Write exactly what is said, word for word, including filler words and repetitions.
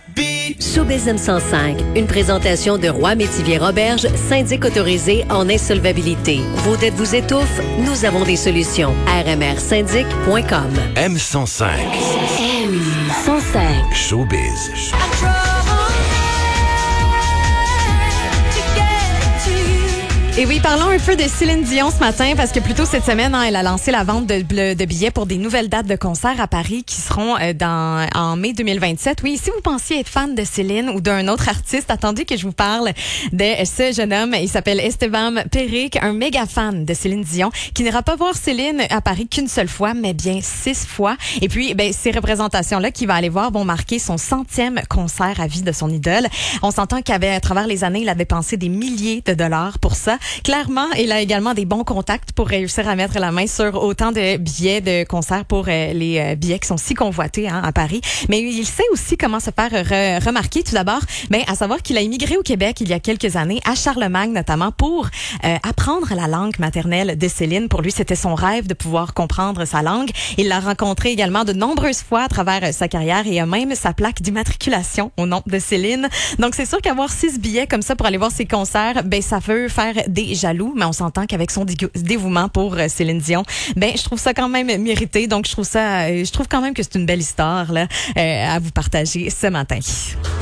Showbiz M cent cinq, une présentation de Roy Métivier Roberge, syndic autorisé en insolvabilité. Vos dettes vous étouffent? Nous avons des solutions. R M R syndic point com. M cent cinq. M cent cinq. Showbiz. Et oui, parlons un peu de Céline Dion ce matin parce que plus tôt cette semaine, hein, elle a lancé la vente de, de billets pour des nouvelles dates de concerts à Paris qui seront euh, dans en mai deux mille vingt-sept. Oui, si vous pensiez être fan de Céline ou d'un autre artiste, attendez que je vous parle de ce jeune homme. Il s'appelle Esteban Peric, un méga fan de Céline Dion qui n'ira pas voir Céline à Paris qu'une seule fois, mais bien six fois. Et puis, ben, ces représentations-là qu'il va aller voir vont marquer son centième concert à vie de son idole. On s'entend qu'à travers les années, il avait dépensé des milliers de dollars pour ça. Clairement, il a également des bons contacts pour réussir à mettre la main sur autant de billets de concert pour euh, les euh, billets qui sont si convoités hein, à Paris. Mais il sait aussi comment se faire re- remarquer. Tout d'abord, ben, à savoir qu'il a immigré au Québec il y a quelques années, à Charlemagne notamment, pour euh, apprendre la langue maternelle de Céline. Pour lui, c'était son rêve de pouvoir comprendre sa langue. Il l'a rencontré également de nombreuses fois à travers euh, sa carrière et a même sa plaque d'immatriculation au nom de Céline. Donc, c'est sûr qu'avoir six billets comme ça pour aller voir ses concerts, ben, ça veut faire des jaloux, mais on s'entend qu'avec son dé- dévouement pour euh, Céline Dion, ben je trouve ça quand même mérité. Donc je trouve ça, euh, je trouve quand même que c'est une belle histoire là euh, à vous partager ce matin.